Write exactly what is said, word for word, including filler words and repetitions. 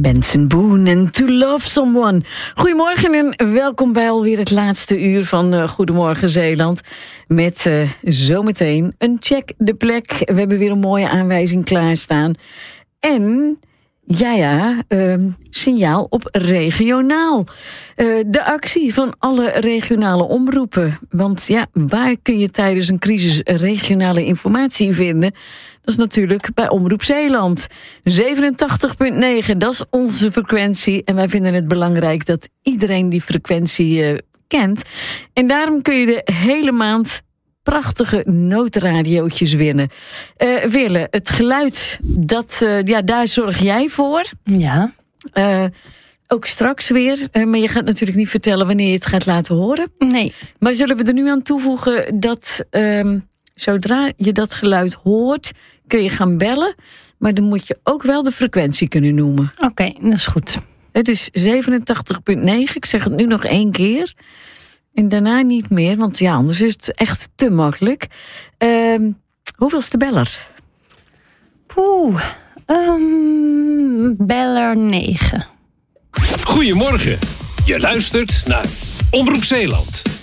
Benson Boone en To Love Someone. Goedemorgen en welkom bij alweer het laatste uur van uh, Goedemorgen Zeeland. Met uh, zometeen een check de plek. We hebben weer een mooie aanwijzing klaarstaan. En... Ja, ja, uh, signaal op regionaal. Uh, de actie van alle regionale omroepen. Want ja, waar kun je tijdens een crisis regionale informatie vinden? Dat is natuurlijk bij Omroep Zeeland. zevenentachtig komma negen, dat is onze frequentie. En wij vinden het belangrijk dat iedereen die frequentie uh, kent. En daarom kun je de hele maand... prachtige noodradiootjes winnen. Uh, Wille, het geluid, dat, uh, ja, daar zorg jij voor. Ja. Uh, ook straks weer. Uh, maar je gaat natuurlijk niet vertellen wanneer je het gaat laten horen. Nee. Maar zullen we er nu aan toevoegen dat um, zodra je dat geluid hoort, kun je gaan bellen. Maar dan moet je ook wel de frequentie kunnen noemen. Oké, okay, dat is goed. Het is zevenentachtig komma negen. Ik zeg het nu nog één keer. En daarna niet meer, want ja, anders is het echt te makkelijk. Uh, hoeveelste beller? Poeh, um, beller negen. Goedemorgen, je luistert naar Omroep Zeeland.